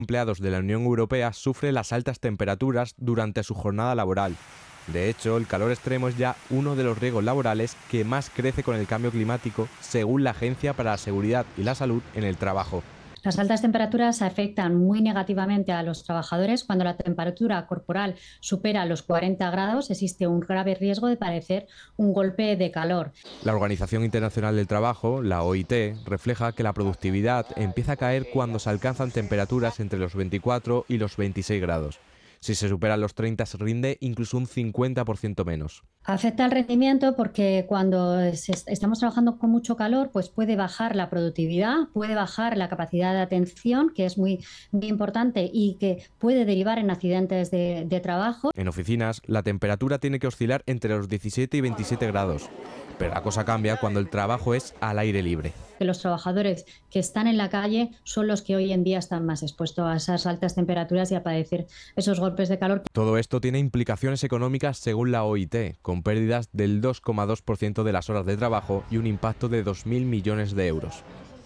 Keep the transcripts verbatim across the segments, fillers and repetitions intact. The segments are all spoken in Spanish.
empleados de la Unión Europea sufre las altas temperaturas durante su jornada laboral. De hecho, el calor extremo es ya uno de los riesgos laborales que más crece con el cambio climático, según la Agencia para la Seguridad y la Salud en el Trabajo. Las altas temperaturas afectan muy negativamente a los trabajadores. Cuando la temperatura corporal supera los cuarenta grados, existe un grave riesgo de padecer un golpe de calor. La Organización Internacional del Trabajo, la O I T, refleja que la productividad empieza a caer cuando se alcanzan temperaturas entre los veinticuatro y los veintiséis grados. Si se superan los treinta, se rinde incluso un cincuenta por ciento menos. Afecta al rendimiento porque cuando estamos trabajando con mucho calor, pues puede bajar la productividad, puede bajar la capacidad de atención, que es muy, muy importante y que puede derivar en accidentes de, de trabajo. En oficinas, la temperatura tiene que oscilar entre los diecisiete y veintisiete grados. Pero la cosa cambia cuando el trabajo es al aire libre. Que los trabajadores que están en la calle son los que hoy en día están más expuestos a esas altas temperaturas y a padecer esos golpes de calor. Todo esto tiene implicaciones económicas según la O I T, con pérdidas del dos coma dos por ciento de las horas de trabajo y un impacto de dos mil millones de euros.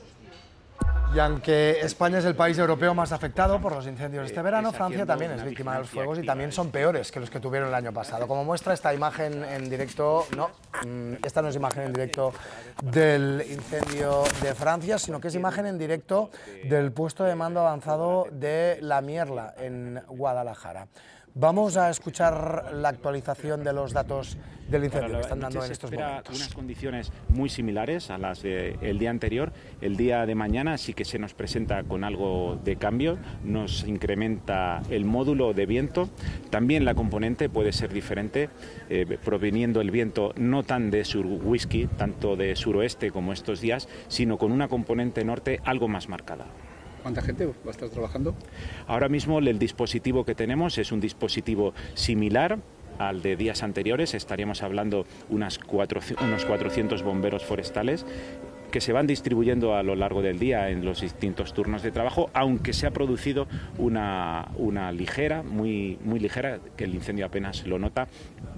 Y aunque España es el país europeo más afectado por los incendios este verano, Francia también es víctima de los fuegos y también son peores que los que tuvieron el año pasado. Como muestra esta imagen en directo, no, esta no es imagen en directo del incendio de Francia, sino que es imagen en directo del puesto de mando avanzado de La Mierla, en Guadalajara. Vamos a escuchar la actualización de los datos del incendio que están dando en estos momentos. Unas condiciones muy similares a las del día anterior. El día de mañana sí que se nos presenta con algo de cambio, nos incrementa el módulo de viento. También la componente puede ser diferente, eh, proveniendo el viento no tan de sur-whisky, tanto de suroeste como estos días, sino con una componente norte algo más marcada. ¿Cuánta gente va a estar trabajando? Ahora mismo el dispositivo que tenemos es un dispositivo similar al de días anteriores. Estaríamos hablando unas cuatro, unos cuatrocientos bomberos forestales que se van distribuyendo a lo largo del día en los distintos turnos de trabajo, aunque se ha producido una, una ligera, muy, muy ligera, que el incendio apenas lo nota,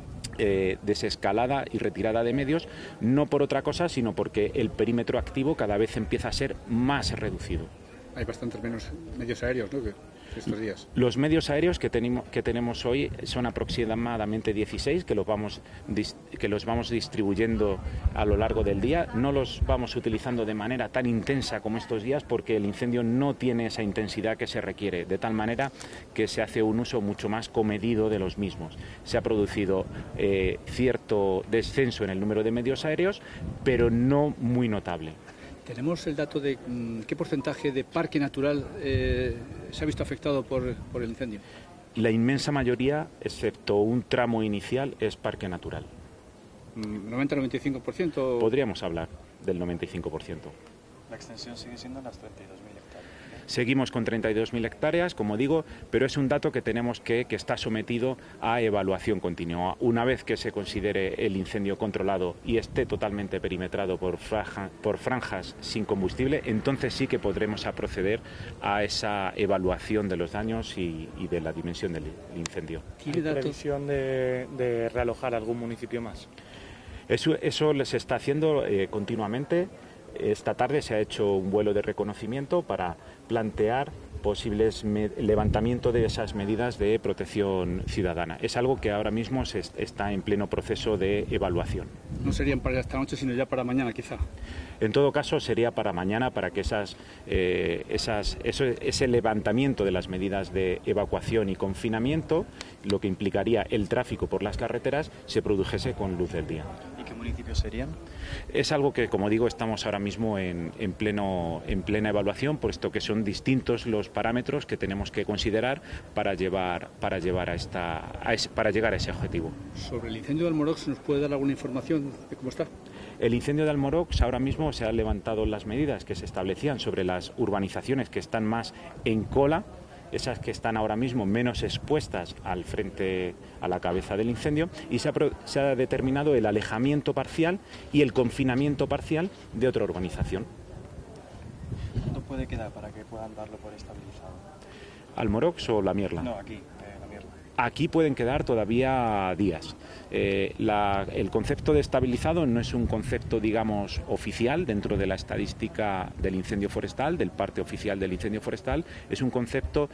Eh, desescalada y retirada de medios, no por otra cosa, sino porque el perímetro activo cada vez empieza a ser más reducido. Hay bastantes menos medios aéreos, ¿no?, que estos días. Los medios aéreos que, tenemos, que tenemos hoy son aproximadamente dieciséis, que los, vamos, que los vamos distribuyendo a lo largo del día. No los vamos utilizando de manera tan intensa como estos días porque el incendio no tiene esa intensidad que se requiere, de tal manera que se hace un uso mucho más comedido de los mismos. Se ha producido eh, cierto descenso en el número de medios aéreos, pero no muy notable. ¿Tenemos el dato de mmm, qué porcentaje de parque natural eh, se ha visto afectado por, por el incendio? La inmensa mayoría, excepto un tramo inicial, es parque natural. ¿noventa a noventa y cinco por ciento? Podríamos hablar del noventa y cinco por ciento. La extensión sigue siendo las treinta y dos mil hectáreas. Seguimos con treinta y dos mil hectáreas, como digo, pero es un dato que tenemos que, que está sometido a evaluación continua. Una vez que se considere el incendio controlado y esté totalmente perimetrado por, franja, por franjas sin combustible, entonces sí que podremos a proceder a esa evaluación de los daños y, y de la dimensión del incendio. ¿Tiene previsión de, de realojar algún municipio más? Eso, eso se está haciendo eh, continuamente. Esta tarde se ha hecho un vuelo de reconocimiento para plantear posibles levantamiento de esas medidas de protección ciudadana. Es algo que ahora mismo se está en pleno proceso de evaluación. No serían para esta noche, sino ya para mañana, quizá. En todo caso, sería para mañana, para que esas, eh, esas, eso, ese levantamiento de las medidas de evacuación y confinamiento, lo que implicaría el tráfico por las carreteras, se produjese con luz del día. ¿Y qué municipios serían? Es algo que, como digo, estamos ahora mismo en, en, pleno, en plena evaluación, puesto que son distintos los parámetros que tenemos que considerar para, llevar, para, llevar a esta, a ese, para llegar a ese objetivo. Sobre el incendio de Almorox, ¿nos puede dar alguna información de cómo está? El incendio de Almorox, ahora mismo se han levantado las medidas que se establecían sobre las urbanizaciones que están más en cola, esas que están ahora mismo menos expuestas al frente, a la cabeza del incendio, y se ha, se ha determinado el alejamiento parcial y el confinamiento parcial de otra urbanización. ¿Cuánto puede quedar para que puedan darlo por estabilizado? ¿Almorox o La Mierla? No, aquí, eh, La Mierla. Aquí pueden quedar todavía días. Eh, la, el concepto de estabilizado no es un concepto, digamos, oficial dentro de la estadística del incendio forestal, del parte oficial del incendio forestal. Es un concepto